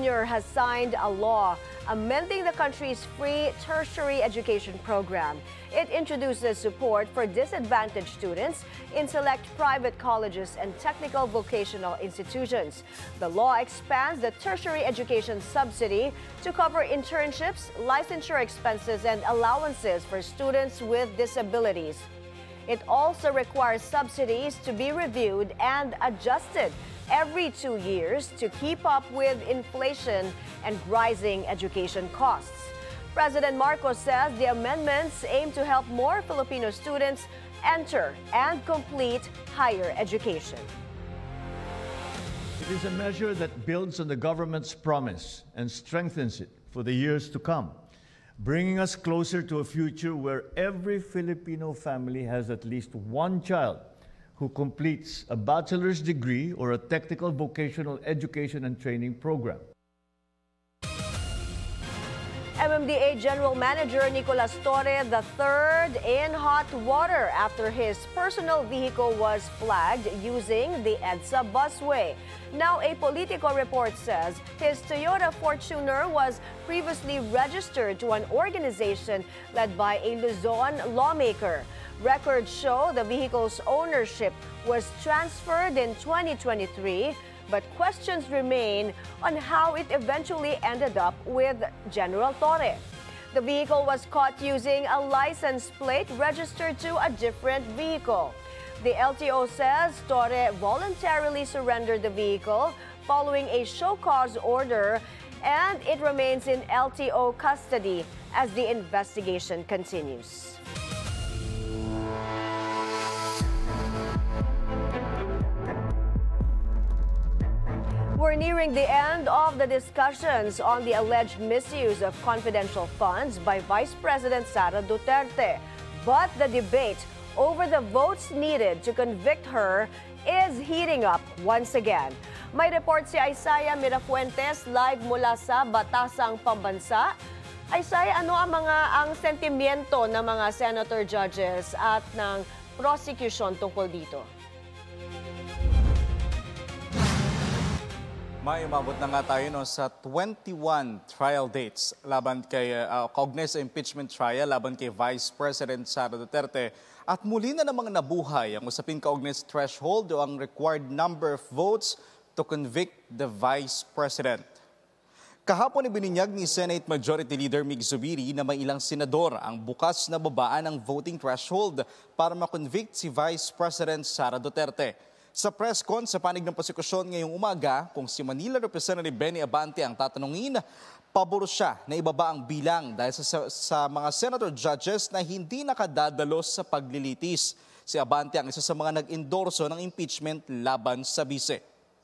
Jr. has signed a law amending the country's free tertiary education program. It introduces support for disadvantaged students in select private colleges and technical vocational institutions. The law expands the tertiary education subsidy to cover internships, licensure expenses, and allowances for students with disabilities. It also requires subsidies to be reviewed and adjusted every 2 years to keep up with inflation and rising education costs. President Marcos says the amendments aim to help more Filipino students enter and complete higher education. It is a measure that builds on the government's promise and strengthens it for the years to come, bringing us closer to a future where every Filipino family has at least one child who completes a bachelor's degree or a technical vocational education and training program. MMDA General Manager Nicolas Torre III in hot water after his personal vehicle was flagged using the EDSA busway. Now, a Politico report says his Toyota Fortuner was previously registered to an organization led by a Luzon lawmaker. Records show the vehicle's ownership was transferred in 2023, but questions remain on how it eventually ended up with General Torre. The vehicle was caught using a license plate registered to a different vehicle. The LTO says Torre voluntarily surrendered the vehicle following a show cause order, and it remains in LTO custody as the investigation continues. We're nearing the end of the discussions on the alleged misuse of confidential funds by Vice President Sara Duterte. But the debate over the votes needed to convict her is heating up once again. May report si Isaiah Mirafuentes live mula sa Batasang Pambansa. Isaiah, ano ang sentimiento ng mga senator judges at ng prosecution tungkol dito? May umabot na nga tayo sa 21 trial dates laban kay kaugnay sa impeachment trial laban kay Vice President Sara Duterte, at muli na namang nabuhay ang usaping kaugnay sa threshold o ang required number of votes to convict the Vice President. Kahapon ibininyag ni Senate Majority Leader Mig Zubiri na may ilang senador ang bukas na babaan ng voting threshold para makonvict si Vice President Sara Duterte. Sa press con sa panig ng prosekusyon ngayong umaga, kung si Manila Representative Benny Abante ang tatanungin, pabor siya na ibaba ang bilang dahil sa mga senator judges na hindi nakadadalos sa paglilitis. Si Abante ang isa sa mga nag-endorso ng impeachment laban sa bise.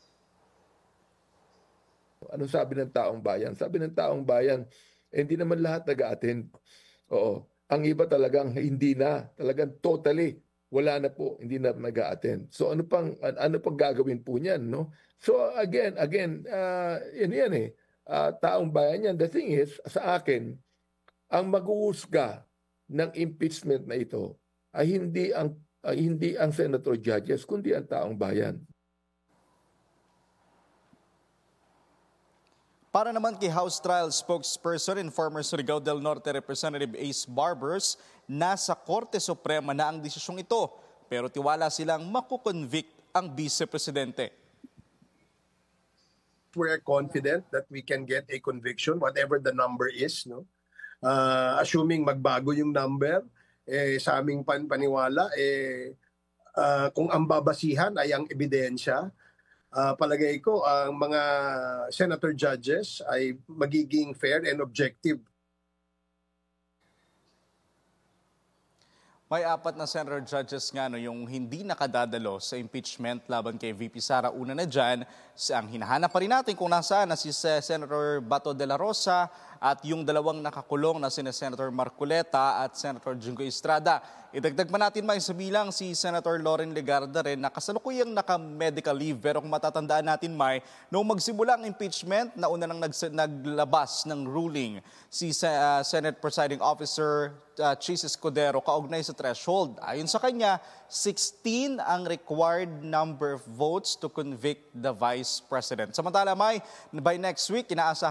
Ano sabi ng taong bayan? Sabi ng taong bayan, hindi naman lahat nag-a-attend. Oo. Ang iba talagang hindi na. Talagang totally. Wala na po, hindi na nag-a-attend. So ano pang gagawin po niyan, no? So again, yan taong bayan yan. The thing is, sa akin, ang mag-uusga ng impeachment na ito ay hindi ang senator judges, kundi ang taong bayan. Para naman kay House Trial Spokesperson and former Surigao del Norte Representative Ace Barbers, nasa Korte Suprema na ang desisyong ito, pero tiwala silang makukonvict ang Vice Presidente. We're confident that we can get a conviction, whatever the number is, no? Assuming magbago yung number, sa aming paniwala, kung ang babasihan ay ang ebidensya, palagay ko ang mga senator judges ay magiging fair and objective. May 4 na senator judges nga yung hindi nakadadalo sa impeachment laban kay VP Sara. Una na dyan, ang hinahanap pa rin natin kung nasaan na si Senator Bato de la Rosa, at yung dalawang nakakulong na sina Senator Marcoleta at Senator Jinggoy Estrada. Idagdag pa natin may sabilang si Senator Loren Legarda rin na kasalukuyang naka-medical leave. Pero kung matatandaan natin, May, noong magsimula ang impeachment, nauna nang naglabas ng ruling si Senate Presiding Officer Chis Escudero kaugnay sa threshold. Ayon sa kanya, 16 ang required number of votes to convict the Vice President. Samantala, May, by next week, inaasahan